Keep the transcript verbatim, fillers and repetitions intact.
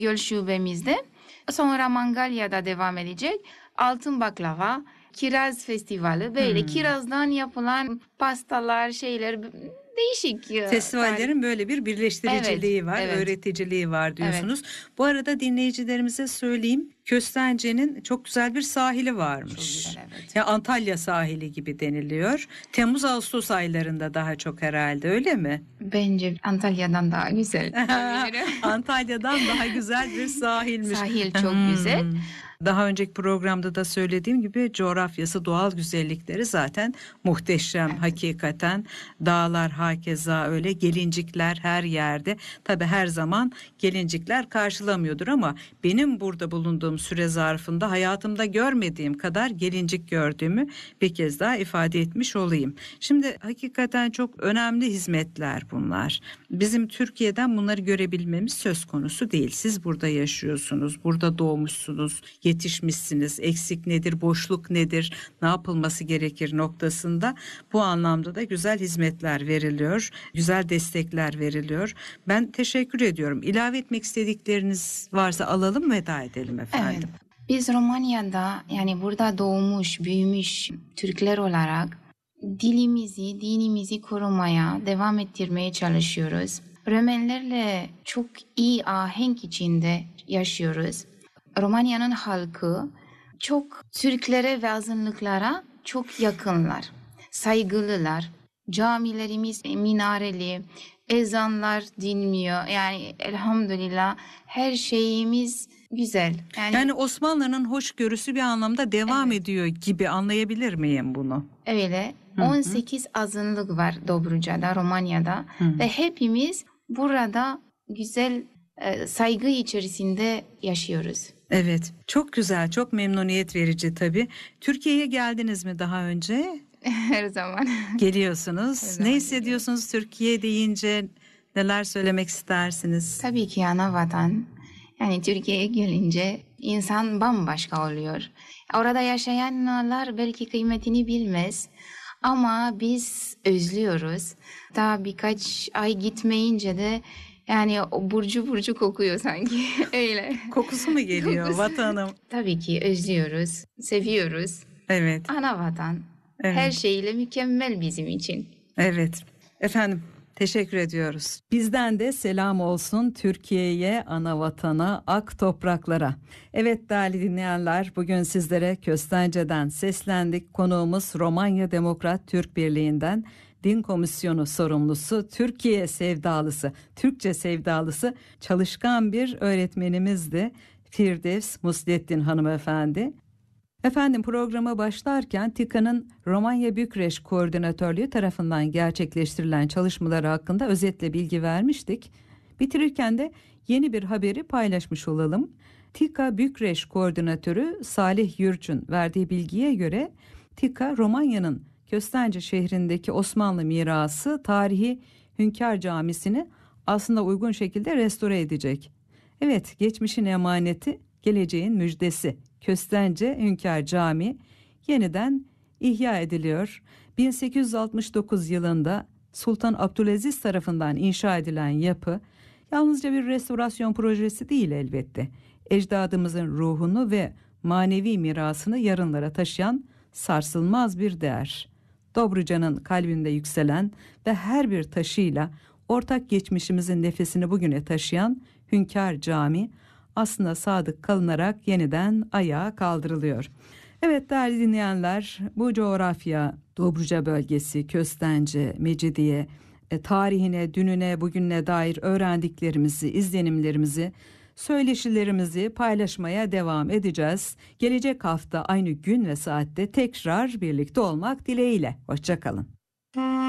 Göl şubemizde. Sonra Mangalya'da devam edecek. Altın baklava, kiraz festivali, böyle hmm. kirazdan yapılan pastalar, şeyler değişik. Festivallerin böyle bir birleştiriciliği evet, var, evet. öğreticiliği var diyorsunuz. Evet. Bu arada dinleyicilerimize söyleyeyim. Köstence'nin çok güzel bir sahili varmış. Çok güzel, evet. Ya Antalya sahili gibi deniliyor. Temmuz-Ağustos aylarında daha çok herhalde, öyle mi? Bence Antalya'dan daha güzel. Antalya'dan daha güzel bir sahilmiş. Sahil çok hmm. güzel. Daha önceki programda da söylediğim gibi coğrafyası, doğal güzellikleri zaten muhteşem, evet. Hakikaten. Dağlar hakeza öyle, gelincikler her yerde. Tabii her zaman gelincikler karşılamıyordur ama benim burada bulunduğum süre zarfında hayatımda görmediğim kadar gelincik gördüğümü bir kez daha ifade etmiş olayım. Şimdi hakikaten çok önemli hizmetler bunlar. Bizim Türkiye'den bunları görebilmemiz söz konusu değil. Siz burada yaşıyorsunuz, burada doğmuşsunuz, yetişmişsiniz. Eksik nedir, boşluk nedir, ne yapılması gerekir noktasında bu anlamda da güzel hizmetler veriliyor, güzel destekler veriliyor. Ben teşekkür ediyorum. İlave etmek istedikleriniz varsa alalım, veda edelim efendim. Evet. Biz Romanya'da, yani burada doğmuş, büyümüş Türkler olarak dilimizi, dinimizi korumaya, devam ettirmeye çalışıyoruz. Romenlerle çok iyi ahenk içinde yaşıyoruz. Romanya'nın halkı çok Türklere ve azınlıklara çok yakınlar, saygılılar. Camilerimiz minareli, ezanlar dinmiyor. Yani elhamdülillah her şeyimiz güzel. Yani, yani Osmanlı'nın hoşgörüsü bir anlamda devam evet. ediyor gibi anlayabilir miyim bunu? Öyle. Hı-hı. on sekiz azınlık var Dobruca'da, Romanya'da. Hı-hı. Ve hepimiz burada güzel e, saygı içerisinde yaşıyoruz. Evet, çok güzel, çok memnuniyet verici tabii. Türkiye'ye geldiniz mi daha önce? Her zaman. Geliyorsunuz. Her zaman ne hissediyorsunuz geliyorum. Türkiye deyince, neler söylemek istersiniz? Tabii ki ana vatan. Yani Türkiye'ye gelince insan bambaşka oluyor. Orada yaşayanlar belki kıymetini bilmez. Ama biz özlüyoruz. Daha birkaç ay gitmeyince de yani burcu burcu kokuyor sanki. Öyle. Kokusu mu geliyor Kokusu. Vatanım? Tabii ki özlüyoruz, seviyoruz. Evet. Ana vatan. Evet. Her şeyle mükemmel bizim için. Evet. Efendim, teşekkür ediyoruz. Bizden de selam olsun Türkiye'ye, ana vatana, ak topraklara. Evet değerli dinleyenler, bugün sizlere Köstence'den seslendik. Konuğumuz Romanya Demokrat Türk Birliği'nden Din Komisyonu sorumlusu, Türkiye sevdalısı, Türkçe sevdalısı çalışkan bir öğretmenimizdi. Firdevs Muslettin hanımefendi. Efendim, programa başlarken TİKA'nın Romanya Bükreş Koordinatörlüğü tarafından gerçekleştirilen çalışmaları hakkında özetle bilgi vermiştik. Bitirirken de yeni bir haberi paylaşmış olalım. TİKA Bükreş Koordinatörü Salih Yürç'ün verdiği bilgiye göre TİKA Romanya'nın Köstence şehrindeki Osmanlı mirası tarihi Hünkar Camisi'ni aslında uygun şekilde restore edecek. Evet, geçmişin emaneti, geleceğin müjdesi. Köstence Hünkar Camii yeniden ihya ediliyor. bin sekiz yüz altmış dokuz yılında Sultan Abdülaziz tarafından inşa edilen yapı yalnızca bir restorasyon projesi değil elbette. Ecdadımızın ruhunu ve manevi mirasını yarınlara taşıyan sarsılmaz bir değer. Dobruca'nın kalbinde yükselen ve her bir taşıyla ortak geçmişimizin nefesini bugüne taşıyan Hünkar Camii aslında sadık kalınarak yeniden ayağa kaldırılıyor. Evet değerli dinleyenler, bu coğrafya, Dobruca bölgesi, Köstence, Mecidiye, e, tarihine, dününe, bugününe dair öğrendiklerimizi, izlenimlerimizi, söyleşilerimizi paylaşmaya devam edeceğiz. Gelecek hafta aynı gün ve saatte tekrar birlikte olmak dileğiyle. Hoşça kalın.